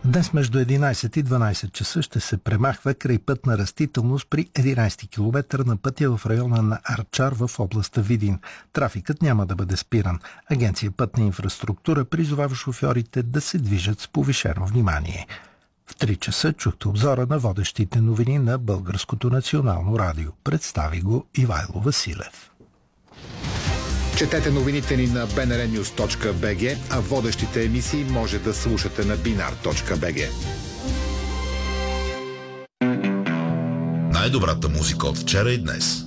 Днес между 11 и 12 часа ще се премахва крайпътна растителност при 11 км на пътя в района на Арчар в областта Видин. Трафикът няма да бъде спиран. Агенция Пътна инфраструктура призовава шофьорите да се движат с повишено внимание. В 3 часа чухте обзора на водещите новини на Българското национално радио. Представи го Ивайло Василев. Четете новините ни на bnrnews.bg, а водещите емисии може да слушате на binar.bg. Най-добрата музика от вчера и днес.